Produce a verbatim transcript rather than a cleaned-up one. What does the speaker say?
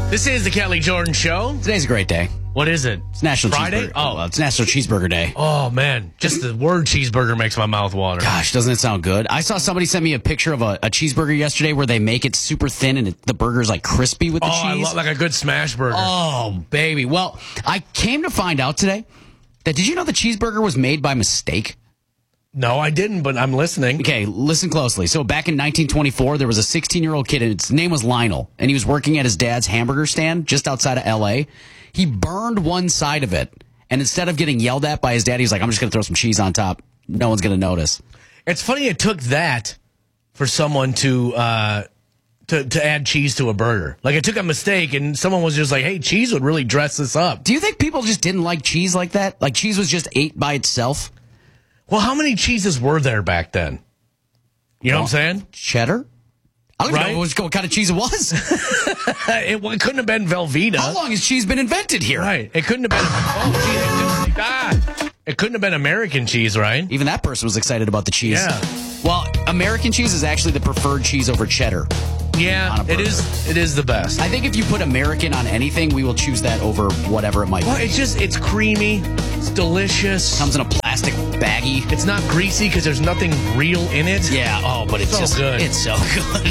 This is the Kelly Jordan Show. Today's a great day. What is it? It's National Friday? Cheeseburger. Oh. Well, it's National Cheeseburger Day. Oh, man. Just the word cheeseburger makes my mouth water. Gosh, doesn't it sound good? I saw somebody send me a picture of a, a cheeseburger yesterday where they make it super thin and it, the burger's like crispy with the Oh, I cheese. love like a good smash burger. Oh, baby. Well, I came to find out today that did you know the cheeseburger was made by mistake? No, I didn't, but I'm listening. Okay, listen closely. So back in nineteen twenty-four, there was a sixteen-year-old kid, and his name was Lionel, and he was working at his dad's hamburger stand just outside of L A. He burned one side of it, and instead of getting yelled at by his dad, he's like, I'm just going to throw some cheese on top. No one's going to notice. It's funny it took that for someone to uh, to to add cheese to a burger. Like, it took a mistake, and someone was just like, hey, cheese would really dress this up. Do you think people just didn't like cheese like that? Like cheese was just ate by itself? Well, how many cheeses were there back then? You know Well, what I'm saying? Cheddar? I don't Right? even know what, what kind of cheese it was. it, it couldn't have been Velveeta. How long has cheese been invented here? Right. It couldn't have been. Oh, gee, it, just, ah, it couldn't have been American cheese, right? Even that person was excited about the cheese. Yeah. Well, American cheese is actually the preferred cheese over cheddar. Yeah, On a it burger. is. It is the best. I think if you put American on anything, we will choose that over whatever it might Well, be. it's just it's creamy. It's delicious. Comes in a plastic baggie. It's not greasy because there's nothing real in it. Yeah, oh, but it's So just good. It's so good.